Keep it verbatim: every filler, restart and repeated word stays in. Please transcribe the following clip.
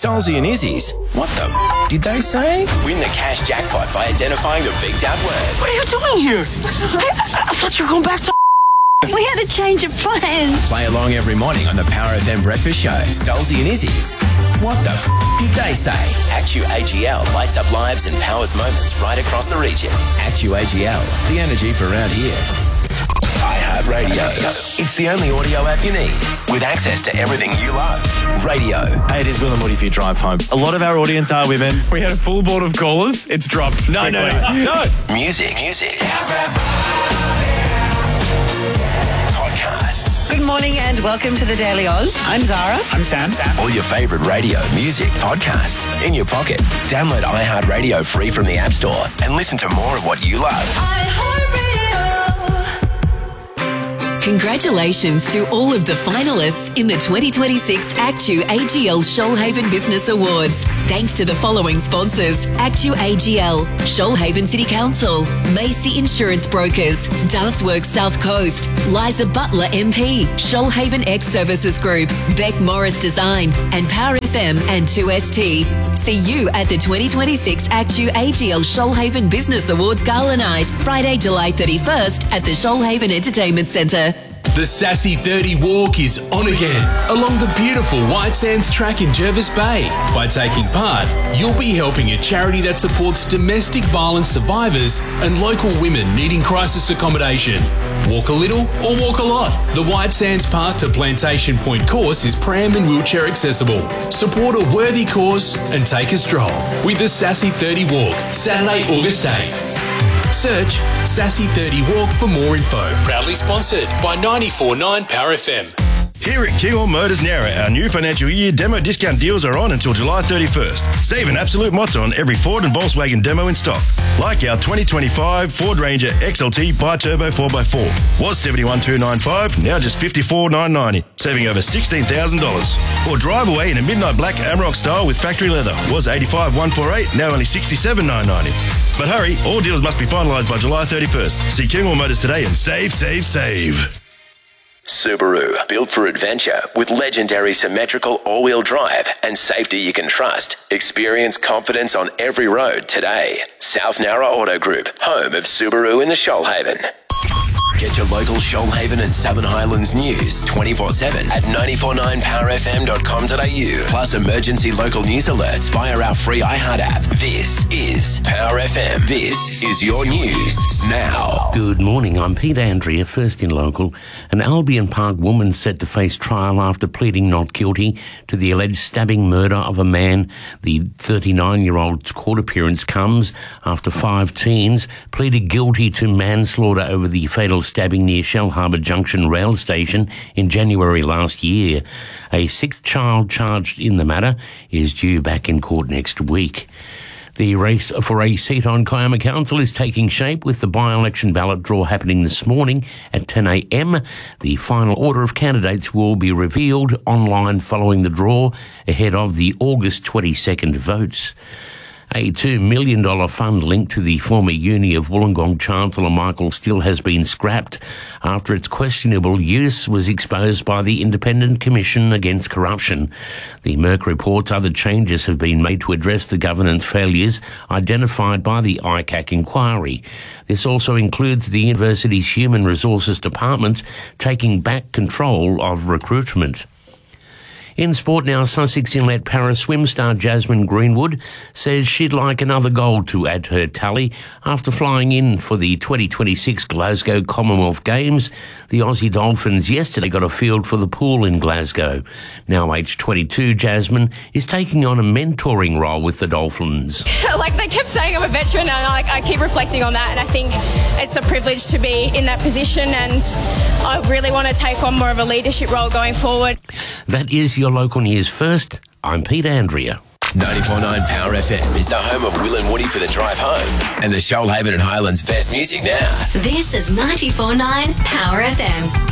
Stolzy and Izzy's What the f- did they say? Win the cash jackpot by identifying the beeped out word. What are you doing here? I, I thought you were going back to... We had a change of plans. Play along every morning on the Power F M Breakfast Show. Stolzy and Izzy's What the f- did they say? Actu A G L lights up lives and powers moments right across the region. Actu A G L, the energy for around here. iHeartRadio. It's the only audio app you need with access to everything you love. Radio. Hey, it is Will and Woody for your drive home. A lot of our audience are women. We had a full board of callers. It's dropped. No, no, no. Music. Music. Podcasts. Good morning and welcome to the Daily Oz. I'm Zara. I'm Sam. Sam. All your favourite radio, music, podcasts in your pocket. Download iHeartRadio free from the App Store and listen to more of what you love. Congratulations to all of the finalists in the twenty twenty-six Actu A G L Shoalhaven Business Awards. Thanks to the following sponsors: Actu A G L, Shoalhaven City Council, Macy Insurance Brokers, Danceworks South Coast, Liza Butler M P, Shoalhaven X Services Group, Beck Morris Design, and Power F M and two S T. See you at the twenty twenty-six Actu A G L Shoalhaven Business Awards Gala Night, Friday, July thirty-first at the Shoalhaven Entertainment Centre. The Sassy thirty Walk is on again along the beautiful White Sands track in Jervis Bay. By taking part, you'll be helping a charity that supports domestic violence survivors and local women needing crisis accommodation. Walk a little or walk a lot. The White Sands Park to Plantation Point course is pram and wheelchair accessible. Support a worthy cause and take a stroll with the Sassy thirty Walk, Saturday, August eighth. Search Sassy thirty Walk for more info. Proudly sponsored by ninety-four point nine Power F M. Here at Kinghorn Motors Nowra, our new financial year demo discount deals are on until July thirty-first. Save an absolute mozza on every Ford and Volkswagen demo in stock. Like our twenty twenty-five Ford Ranger X L T Bi-Turbo four by four. Was seventy-one thousand two hundred ninety-five dollars, now just fifty-four thousand nine hundred ninety dollars, saving over sixteen thousand dollars. Or drive away in a midnight black Amarok style with factory leather. Was eighty-five thousand one hundred forty-eight dollars, now only sixty-seven thousand nine hundred ninety dollars. But hurry, all deals must be finalised by July thirty-first. See Kinghorn Motors today and save, save, save. Subaru, built for adventure with legendary symmetrical all-wheel drive and safety you can trust. Experience confidence on every road today. South Nowra Auto Group, home of Subaru in the Shoalhaven. Get your local Shoalhaven and Southern Highlands news twenty-four seven at nine four nine power f m dot com dot a u. Plus emergency local news alerts via our free iHeart app. This is Power F M. This is your news now. Good morning, I'm Pete Andrea, first in local. An Albion Park woman set to face trial after pleading not guilty to the alleged stabbing murder of a man. The thirty-nine-year-old's court appearance comes after five teens pleaded guilty to manslaughter over the fatal stabbing near Shellharbour Junction rail station in January last year. A sixth child charged in the matter is due back in court next week. The race for a seat on Kiama Council is taking shape with the by-election ballot draw happening this morning at ten a m. The final order of candidates will be revealed online following the draw ahead of the August twenty-second votes. A two million dollars fund linked to the former uni of Wollongong Chancellor Michael Still has been scrapped after its questionable use was exposed by the Independent Commission Against Corruption. The Merc reports other changes have been made to address the governance failures identified by the I C A C inquiry. This also includes the university's Human Resources Department taking back control of recruitment. In sport now, Sussex inlet para swim star Jasmine Greenwood says she'd like another gold to add to her tally after flying in for the twenty twenty-six Glasgow Commonwealth Games. The Aussie Dolphins yesterday got a field for the pool in Glasgow. Now age twenty-two, Jasmine is taking on a mentoring role with the Dolphins. Like they kept saying I'm a veteran, and I, like, I keep reflecting on that, and I think it's a privilege to be in that position, and I really want to take on more of a leadership role going forward. That is your local news first. I'm Pete Andrea. ninety-four point nine Power F M is the home of Will and Woody for the drive home and the Shoalhaven and Highlands best music now. This is ninety-four point nine Power F M.